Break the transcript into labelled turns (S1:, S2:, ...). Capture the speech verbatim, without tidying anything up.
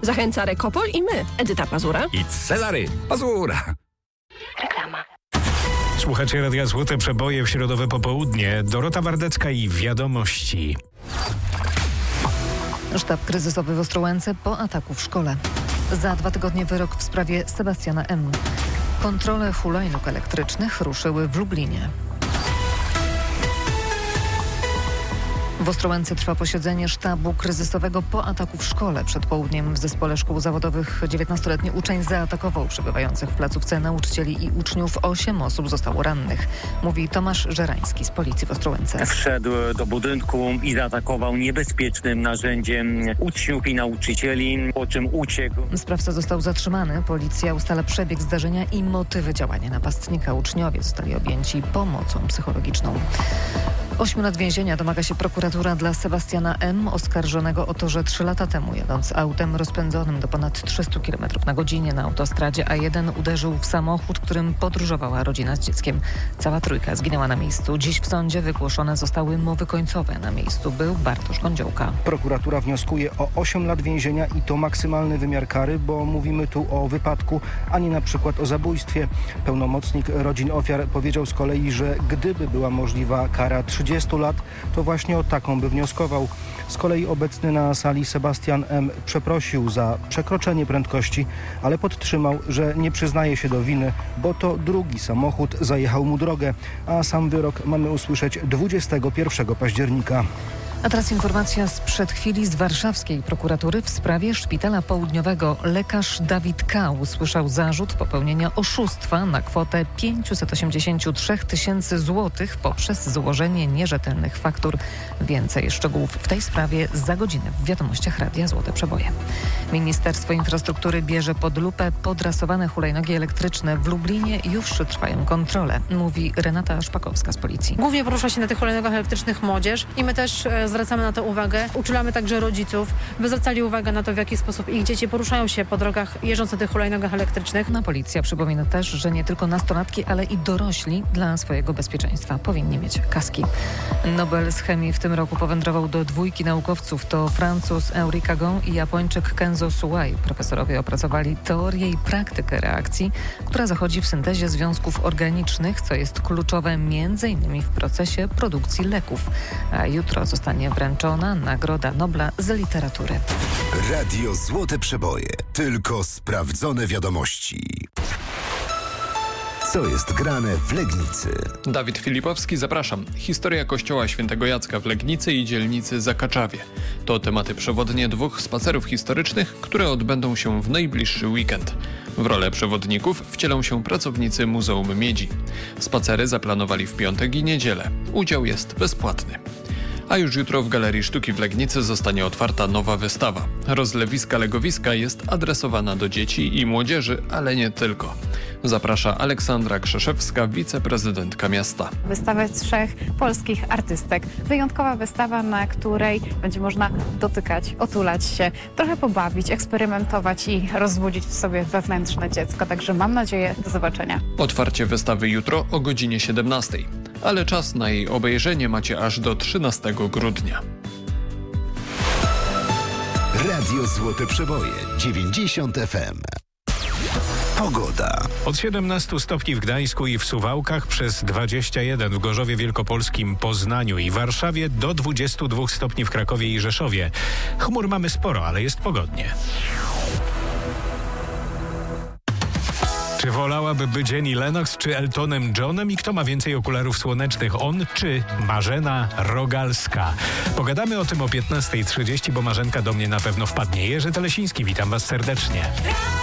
S1: Zachęca Rekopol i my, Edyta Pazura
S2: i Cezary Pazura.
S1: Reklama.
S3: Słuchacie Radia Złote Przeboje w środowe popołudnie. Dorota Wardecka i Wiadomości.
S4: Sztab kryzysowy w Ostrołęce po ataku w szkole. Za dwa tygodnie wyrok w sprawie Sebastiana M. Kontrole hulajnóg elektrycznych ruszyły w Lublinie. W Ostrołęce trwa posiedzenie sztabu kryzysowego po ataku w szkole. Przed południem w zespole szkół zawodowych dziewiętnastoletni uczeń zaatakował przebywających w placówce nauczycieli i uczniów. Osiem osób zostało rannych, mówi Tomasz Żerański z policji w Ostrołęce.
S5: Wszedł do budynku i zaatakował niebezpiecznym narzędziem uczniów i nauczycieli, po czym uciekł.
S4: Sprawca został zatrzymany. Policja ustala przebieg zdarzenia i motywy działania napastnika. Uczniowie zostali objęci pomocą psychologiczną. Ośmiu lat więzienia domaga się prokuratura dla Sebastiana M., oskarżonego o to, że trzy lata temu, jadąc autem rozpędzonym do ponad trzystu kilometrów na godzinę na autostradzie A jeden, uderzył w samochód, którym podróżowała rodzina z dzieckiem. Cała trójka zginęła na miejscu. Dziś w sądzie wygłoszone zostały mowy końcowe. Na miejscu był Bartosz Kądziołka.
S6: Prokuratura wnioskuje o osiem lat więzienia i to maksymalny wymiar kary, bo mówimy tu o wypadku, a nie na przykład o zabójstwie. Pełnomocnik rodzin ofiar powiedział z kolei, że gdyby była możliwa kara trzydziestu lat, to właśnie o taką by wnioskował. Z kolei obecny na sali Sebastian M. przeprosił za przekroczenie prędkości, ale podtrzymał, że nie przyznaje się do winy, bo to drugi samochód zajechał mu drogę, a sam wyrok mamy usłyszeć dwudziestego pierwszego października.
S4: A teraz informacja sprzed chwili z warszawskiej prokuratury w sprawie Szpitala Południowego. Lekarz Dawid K. usłyszał zarzut popełnienia oszustwa na kwotę pięćset osiemdziesiąt trzy tysięcy złotych poprzez złożenie nierzetelnych faktur. Więcej szczegółów w tej sprawie za godzinę w Wiadomościach Radia Złote Przeboje. Ministerstwo Infrastruktury bierze pod lupę podrasowane hulajnogi elektryczne. W Lublinie już trwają kontrole, mówi Renata Szpakowska z policji.
S7: Głównie porusza się na tych hulajnogach elektrycznych młodzież i my też e, zwracamy na to uwagę. Uczulamy także rodziców, by zwracali uwagę na to, w jaki sposób ich dzieci poruszają się po drogach jeżdżąc na tych hulajnogach elektrycznych.
S4: No, policja przypomina też, że nie tylko nastolatki, ale i dorośli dla swojego bezpieczeństwa powinni mieć kaski. Nobel z chemii w tym roku powędrował do dwójki naukowców. To Francuz Henri Cagon i Japończyk Kenzo Suwai. Profesorowie opracowali teorię i praktykę reakcji, która zachodzi w syntezie związków organicznych, co jest kluczowe między innymi w procesie produkcji leków. A jutro zostanie wręczona Nagroda Nobla z literatury.
S8: Radio Złote Przeboje. Tylko sprawdzone wiadomości. Co jest grane w Legnicy?
S9: Dawid Filipowski, zapraszam. Historia kościoła świętego Jacka w Legnicy i dzielnicy Zakaczawie. To tematy przewodnie dwóch spacerów historycznych, które odbędą się w najbliższy weekend. W rolę przewodników wcielą się pracownicy Muzeum Miedzi. Spacery zaplanowali w piątek i niedzielę. Udział jest bezpłatny. A już jutro w Galerii Sztuki w Legnicy zostanie otwarta nowa wystawa. Rozlewiska legowiska jest adresowana do dzieci i młodzieży, ale nie tylko. Zaprasza Aleksandra Krzeszewska, wiceprezydentka miasta.
S10: Wystawę trzech polskich artystek. Wyjątkowa wystawa, na której będzie można dotykać, otulać się, trochę pobawić, eksperymentować i rozbudzić w sobie wewnętrzne dziecko. Także mam nadzieję, do zobaczenia.
S9: Otwarcie wystawy jutro o godzinie siedemnastej. Ale czas na jej obejrzenie macie aż do trzynastego grudnia.
S8: Radio Złote Przeboje dziewięćdziesiąt F M. Pogoda.
S3: Od siedemnastu stopni w Gdańsku i w Suwałkach, przez dwadzieścia jeden w Gorzowie Wielkopolskim, Poznaniu i Warszawie, do dwudziestu dwóch stopni w Krakowie i Rzeszowie. Chmur mamy sporo, ale jest pogodnie. Czy wolałaby być Annie Lennox czy Eltonem Johnem i kto ma więcej okularów słonecznych, on czy Marzena Rogalska? Pogadamy o tym o piętnasta trzydzieści, bo Marzenka do mnie na pewno wpadnie. Jerzy Telesiński, witam Was serdecznie.